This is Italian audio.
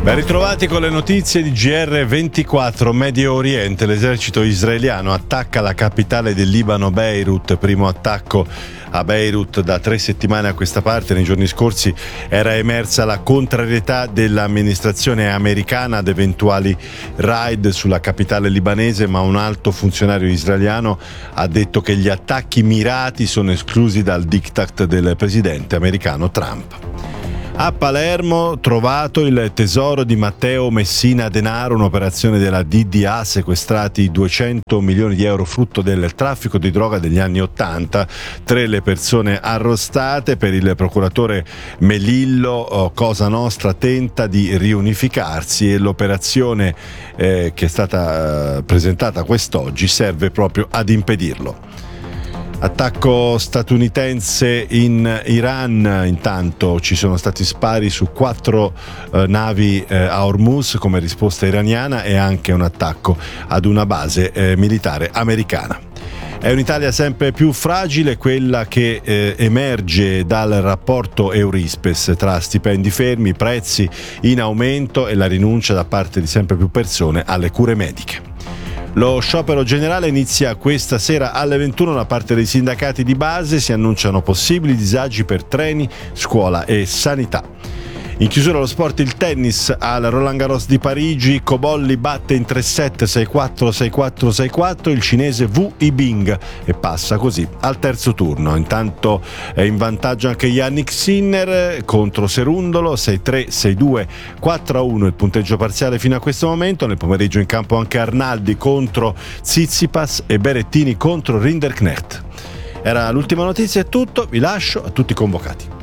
Ben ritrovati con le notizie di GR24. Medio Oriente, l'esercito israeliano attacca la capitale del Libano, Beirut. Primo attacco a Beirut da 3 settimane a questa parte. Nei giorni scorsi era emersa la contrarietà dell'amministrazione americana ad eventuali raid sulla capitale libanese, ma un alto funzionario israeliano ha detto che gli attacchi mirati sono esclusi dal diktat del presidente americano Trump. A Palermo trovato il tesoro di Matteo Messina Denaro, un'operazione della DDA, sequestrati 200 milioni di euro frutto del traffico di droga degli anni *80. 3 le persone arrestate. Per il procuratore Melillo, Cosa Nostra tenta di riunificarsi e l'operazione che è stata presentata quest'oggi serve proprio ad impedirlo. Attacco statunitense in Iran. Intanto ci sono stati spari su 4 navi a Hormuz come risposta iraniana e anche un attacco ad una base militare americana. È un'Italia sempre più fragile quella che emerge dal rapporto Eurispes tra stipendi fermi, prezzi in aumento e la rinuncia da parte di sempre più persone alle cure mediche. Lo sciopero generale inizia questa sera alle 21 da parte dei sindacati di base. Si annunciano possibili disagi per treni, scuola e sanità. In chiusura lo sport, il tennis al Roland Garros di Parigi. Cobolli batte in 3-7, 6-4, 6-4, 6-4 il cinese Wu Yibing e passa così al terzo turno. Intanto è in vantaggio anche Yannick Sinner contro Serundolo, 6-3, 6-2, 4-1 il punteggio parziale fino a questo momento. Nel pomeriggio in campo anche Arnaldi contro Tsitsipas e Berrettini contro Rinderknecht. Era l'ultima notizia, è tutto, vi lascio a tutti i convocati.